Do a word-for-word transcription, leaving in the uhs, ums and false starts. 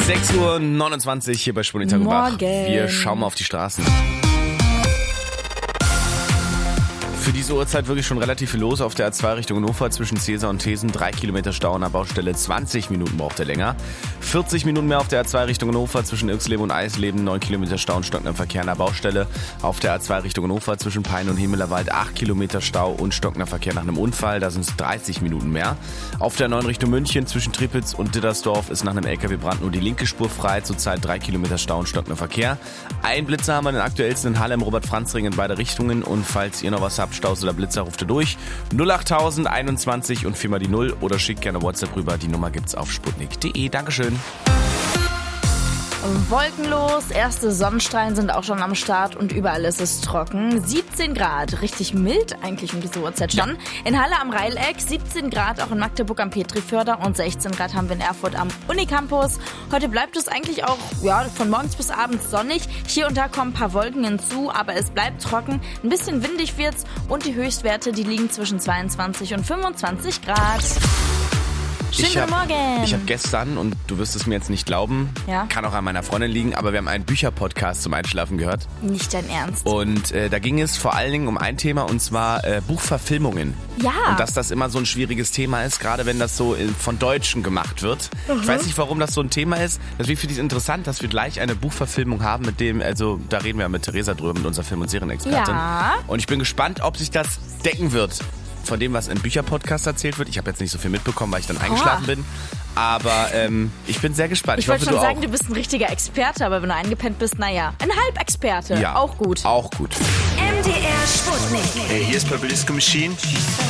sechs Uhr neunundzwanzig hier bei Sputnik Tag und Wach. Wir schauen mal auf die Straßen. Für diese Uhrzeit wirklich schon relativ viel los auf der A zwei Richtung Hannover zwischen Cäsar und Thesen. Drei Kilometer Stau an der Baustelle, zwanzig Minuten braucht er länger. vierzig Minuten mehr auf der A zwei Richtung Hannover zwischen Irxleben und Eisleben. neun Kilometer Stau und stockender Verkehr an der Baustelle. Auf der A zwei Richtung Hannover zwischen Peine und Himmelerwald acht Kilometer Stau und stockender Verkehr nach einem Unfall. Da sind es dreißig Minuten mehr. Auf der neun Richtung München zwischen Tripitz und Dittersdorf ist nach einem L K W-Brand nur die linke Spur frei. Zurzeit drei Kilometer Stau und stockender Verkehr. Ein Blitzer haben wir den aktuellsten in Halle im Robert-Franz-Ring in beide Richtungen. Und falls ihr noch was habt, Staus oder Blitzer, ruft ihr durch. null acht tausend einundzwanzig und viermal die null oder schickt gerne WhatsApp rüber. Die Nummer gibt's auf sputnik punkt de. Dankeschön. Wolkenlos, erste Sonnenstrahlen sind auch schon am Start und überall ist es trocken. siebzehn Grad, richtig mild eigentlich um diese Uhrzeit schon. Ja. In Halle am Reileck, siebzehn Grad auch in Magdeburg am Petriförder und sechzehn Grad haben wir in Erfurt am Unicampus. Heute bleibt es eigentlich auch ja, von morgens bis abends sonnig. Hier und da kommen ein paar Wolken hinzu, aber es bleibt trocken. Ein bisschen windig wird's und die Höchstwerte, die liegen zwischen zweiundzwanzig und fünfundzwanzig Grad. Schönen ich hab, Morgen. Ich habe gestern, und du wirst es mir jetzt nicht glauben, ja? kann auch an meiner Freundin liegen, aber wir haben einen Bücherpodcast zum Einschlafen gehört. Nicht dein Ernst. Und äh, da ging es vor allen Dingen um ein Thema, und zwar äh, Buchverfilmungen. Ja. Und dass das immer so ein schwieriges Thema ist, gerade wenn das so äh, von Deutschen gemacht wird. Mhm. Ich weiß nicht, warum das so ein Thema ist. Deswegen finde ich es interessant, dass wir gleich eine Buchverfilmung haben, mit dem, also da reden wir mit Theresa drüber, mit unserer Film- und Serienexpertin. Ja. Und ich bin gespannt, ob sich das decken wird von dem, was im Bücherpodcast erzählt wird. Ich habe jetzt nicht so viel mitbekommen, weil ich dann eingeschlafen oh. bin. Aber ähm, ich bin sehr gespannt. Ich, ich wollte schon sagen, auch. Du bist ein richtiger Experte, aber wenn du eingepennt bist, naja, ein Halbexperte. Ja, auch gut. Auch gut. M D R Sputnik. Hey, hier ist Purple Disco Machine.